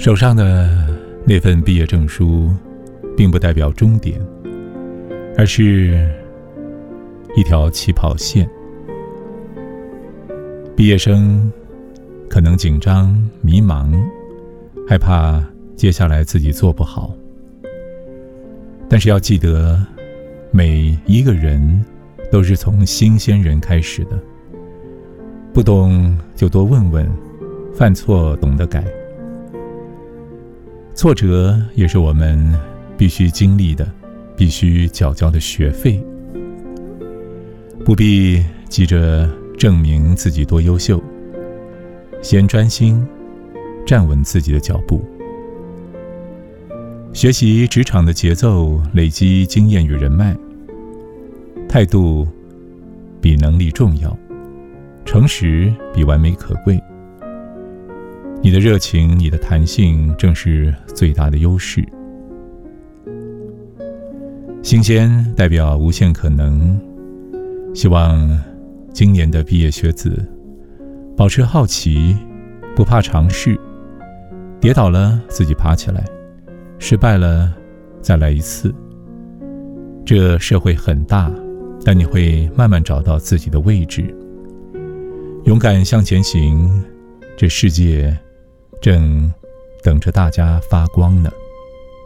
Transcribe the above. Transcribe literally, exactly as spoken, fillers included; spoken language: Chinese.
手上的那份毕业证书并不代表终点，而是一条起跑线。毕业生可能紧张迷茫，害怕接下来自己做不好，但是要记得，每一个人都是从新鲜人开始的，不懂就多问问，犯错懂得改。挫折也是我们必须经历的，必须缴交的学费。不必急着证明自己多优秀，先专心站稳自己的脚步。学习职场的节奏，累积经验与人脉。态度比能力重要，诚实比完美可贵。你的热情，你的弹性，正是最大的优势。新鲜代表无限可能，希望今年的毕业学子保持好奇，不怕尝试，跌倒了自己爬起来，失败了再来一次。这社会很大，但你会慢慢找到自己的位置。勇敢向前行，这世界正等着大家发光呢。